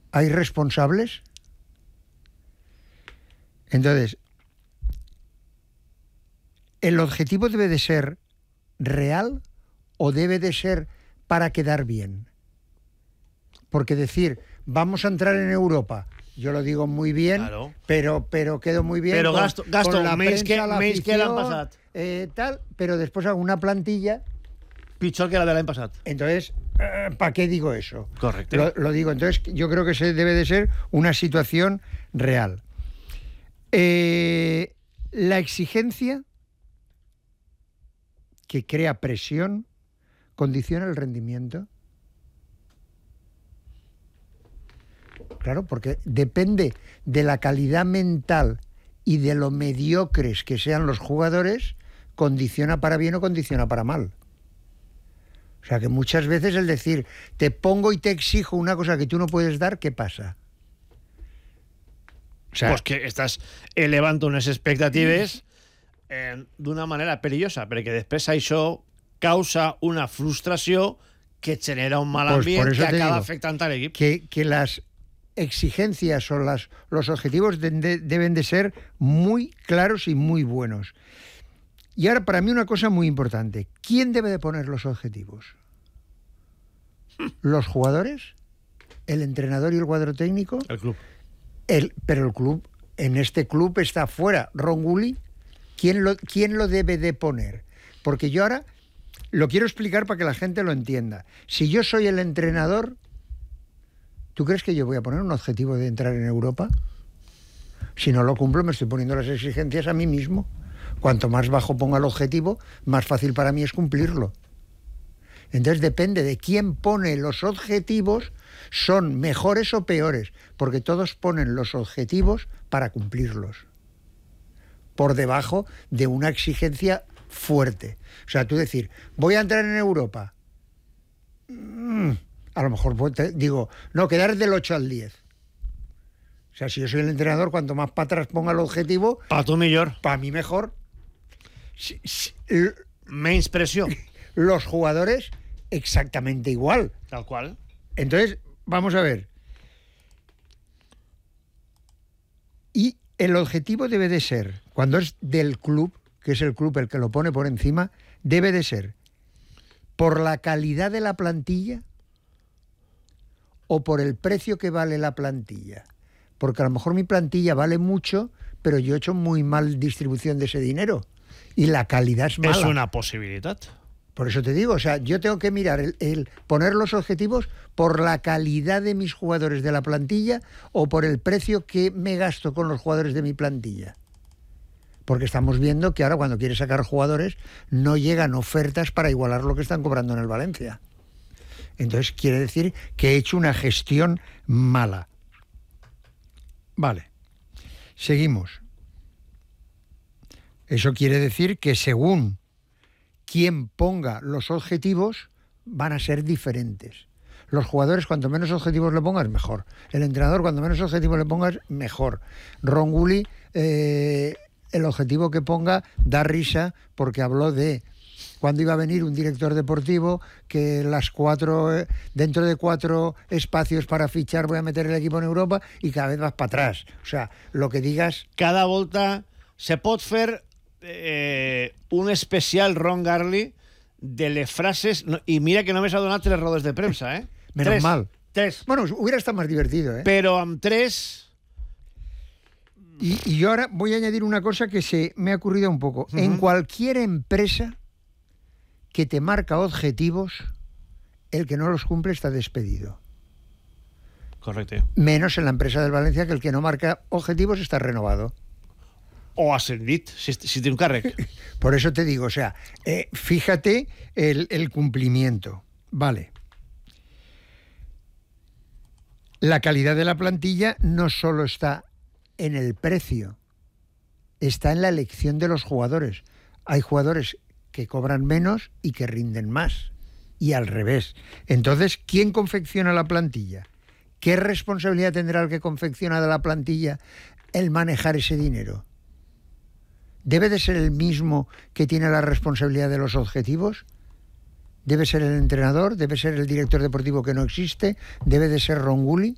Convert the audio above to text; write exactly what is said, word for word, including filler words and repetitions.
¿Hay responsables? Entonces, ¿el objetivo debe de ser real o debe de ser para quedar bien? Porque decir, vamos a entrar en Europa, yo lo digo muy bien, claro. pero, pero quedo muy bien pero con, gasto, gasto con la menys prensa, que, la menys que l'any afición, passat. eh, tal, pero después hago una plantilla. Pitjor que la de l'any passat. Entonces, eh, ¿para qué digo eso? Correcto. Lo, lo digo, entonces yo creo que se debe de ser una situación real. Eh, la exigencia que crea presión condiciona el rendimiento. Claro, porque depende de la calidad mental y de lo mediocres que sean los jugadores, condiciona para bien o condiciona para mal. O sea que muchas veces el decir, te pongo y te exijo una cosa que tú no puedes dar, ¿qué pasa? O sea, pues que estàs elevant unes expectatives eh, d'una manera perillosa, perquè després això causa una frustració que genera un mal pues ambient que acaba digo, afectant a l'equip. Que, que las exigencias o las, los objetivos de, de, deben de ser muy claros y muy buenos. Y ahora, para mí, una cosa muy importante. ¿Quién debe de poner los objetivos? ¿Los jugadores? ¿El entrenador y el cuadro técnico? El club. El, pero el club, en este club está fuera. Ron Woolley, ¿quién lo, ¿quién lo debe de poner? Porque yo ahora lo quiero explicar para que la gente lo entienda. Si yo soy el entrenador, ¿tú crees que yo voy a poner un objetivo de entrar en Europa? Si no lo cumplo, me estoy poniendo las exigencias a mí mismo. Cuanto más bajo ponga el objetivo, más fácil para mí es cumplirlo. Entonces depende de quién pone los objetivos, son mejores o peores, porque todos ponen los objetivos para cumplirlos, por debajo de una exigencia fuerte. O sea, tú decir, voy a entrar en Europa, mm, a lo mejor te digo, no, quedar del ocho al diez. O sea, si yo soy el entrenador, cuanto más para atrás ponga el objetivo, para tú mejor. Para mí mejor. Si, si, Menys presión. Los jugadores, exactamente igual. Tal cual. Entonces, vamos a ver. Y el objetivo debe de ser, cuando es del club, que es el club el que lo pone por encima, debe de ser por la calidad de la plantilla o por el precio que vale la plantilla. Porque a lo mejor mi plantilla vale mucho, pero yo he hecho muy mal distribución de ese dinero. Y la calidad es mala. Es una posibilidad. Por eso te digo, o sea, yo tengo que mirar el, el poner los objetivos por la calidad de mis jugadores de la plantilla o por el precio que me gasto con los jugadores de mi plantilla. Porque estamos viendo que ahora cuando quieres sacar jugadores no llegan ofertas para igualar lo que están cobrando en el Valencia. Entonces quiere decir que he hecho una gestión mala. Vale, seguimos. Eso quiere decir que según quien ponga los objetivos van a ser diferentes. Los jugadores, cuanto menos objetivos le pongas, mejor. El entrenador, cuanto menos objetivos le pongas, mejor. Ron Woolley, eh, el objetivo que ponga da risa porque habló de cuando iba a venir un director deportivo, que las cuatro eh, dentro de cuatro espacios para fichar voy a meter el equipo en Europa y cada vez vas para atrás. O sea, lo que digas... Cada volta se pot fer eh, un especial Ron Garley de les frases... No, i mira que només ha donat tres rodes de premsa, eh? Menos tres, mal. Tres. Bueno, hubiera estado más divertido, ¿eh? Pero amb tres... Y, y yo ahora voy a añadir una cosa que se me ha ocurrido un poco. Uh-huh. En cualquier empresa que te marca objetivos, el que no los cumple está despedido. Correcto. Menos en la empresa del Valencia, que el que no marca objetivos está renovado. O ascendit, si, si té un càrrec. Por eso te digo, o sea, eh, fíjate el, el cumplimiento. Vale. La calidad de la plantilla no solo está en el precio, está en la elección de los jugadores. Hay jugadores que cobran menos y que rinden más, y al revés. Entonces, ¿quién confecciona la plantilla? ¿Qué responsabilidad tendrá el que confecciona de la plantilla el manejar ese dinero? ¿Debe de ser el mismo que tiene la responsabilidad de los objetivos? ¿Debe ser el entrenador? ¿Debe ser el director deportivo que no existe? ¿Debe de ser Ron Woolley?